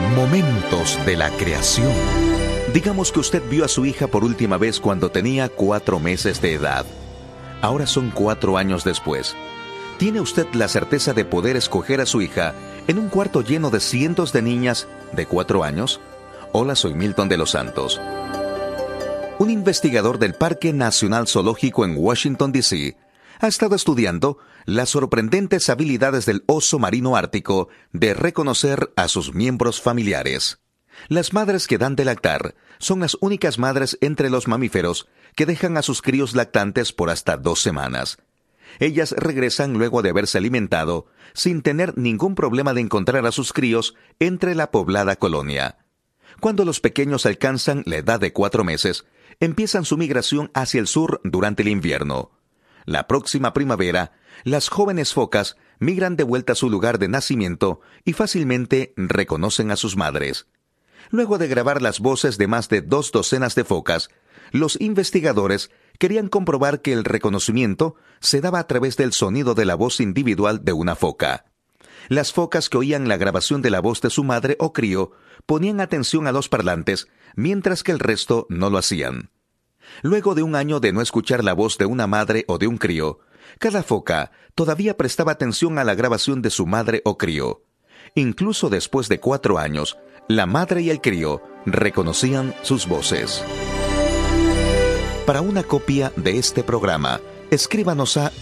Momentos de la creación. Digamos que usted vio a su hija por última vez cuando tenía 4 meses de edad. Ahora son 4 años después. ¿Tiene usted la certeza de poder escoger a su hija en un cuarto lleno de cientos de niñas de 4 años? Hola, soy Milton de los Santos. Un investigador del Parque Nacional Zoológico en Washington, D.C., ha estado estudiando las sorprendentes habilidades del oso marino ártico de reconocer a sus miembros familiares. Las madres que dan de lactar son las únicas madres entre los mamíferos que dejan a sus críos lactantes por hasta 2 semanas. Ellas regresan luego de haberse alimentado sin tener ningún problema de encontrar a sus críos entre la poblada colonia. Cuando los pequeños alcanzan la edad de 4 meses, empiezan su migración hacia el sur durante el invierno. La próxima primavera, las jóvenes focas migran de vuelta a su lugar de nacimiento y fácilmente reconocen a sus madres. Luego de grabar las voces de más de 2 docenas de focas, los investigadores querían comprobar que el reconocimiento se daba a través del sonido de la voz individual de una foca. Las focas que oían la grabación de la voz de su madre o crío ponían atención a los parlantes, mientras que el resto no lo hacían. Luego de 1 año de no escuchar la voz de una madre o de un crío, cada foca todavía prestaba atención a la grabación de su madre o crío. Incluso después de 4 años, la madre y el crío reconocían sus voces. Para una copia de este programa, escríbanos a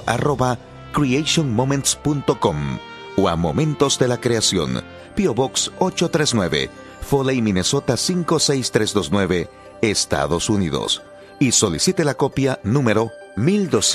info@creationmoments.com o a Momentos de la Creación, P.O. Box 839, Foley, Minnesota 56329, Estados Unidos, y solicite la copia número 1200.